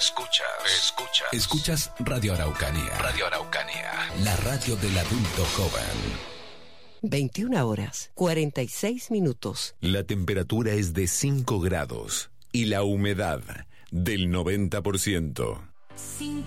Escuchas Radio Araucanía. Radio Araucanía. La radio del adulto joven. 21 horas, 46 minutos. La temperatura es de 5 grados y la humedad del 90%.